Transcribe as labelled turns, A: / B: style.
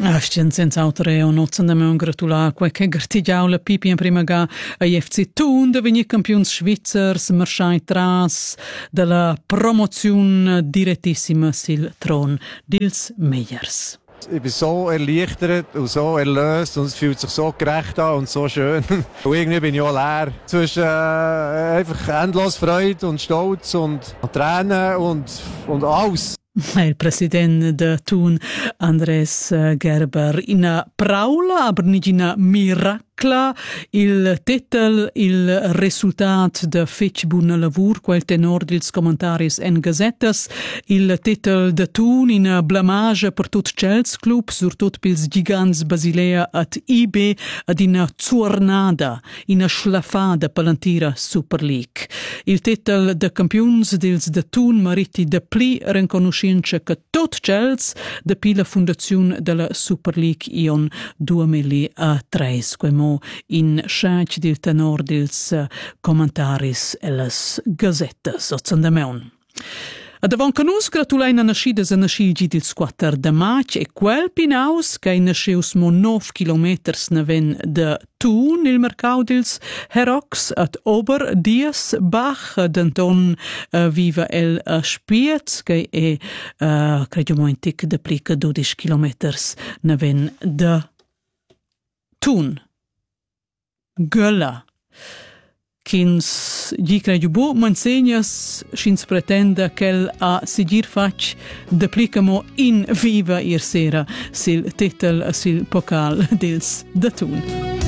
A: Astien senza autoreo nozan da me un gratular quei che gartigiau la pipi in prima ga a FC Thun da venir campions svizzers marschai tras della promozione direttissima sil tron dils Meiers.
B: Ich bin so erleichtert und so erlöst und es fühlt sich so gerecht an und so schön. Und irgendwie bin ich auch leer. Zwischen einfach endlos Freude und Stolz und Tränen und alles.
A: Il presidente de Thun, Andres Gerber, in una praula, aber nicht in una miracla, il titel, il resultat de fetch buona lavur, quel tenor dils commentaris en gazettes, il titel de Thun in una blamage per tot Chelsea Club, surtot pils gigants Basilea at IB, ad in una zuornada, in una schlafada palantira Super League. Il titel de campions dils de Thun mariti de pli riconosciuto che tot Chelsea da la fondazione della Super League Ion 2003, quemo in schac del tenor dels commentaris e las gazettes o zandameun. Ad avon canus gratulain a nascidas a nascigi dils 4 de maig e quel pinaus che nasceus mo 9 kilometers naven de Thun il mercau dils Herox at Ober Diesbach denton viva el Spiez che è credo mo antic de plica 12 kilometers naven de Thun. Gölla. Kins gi credo bo mansegnas schins pretenda quel a sigir fac deplicamo in viva ir sera sil titel sil pokal dils de Thun.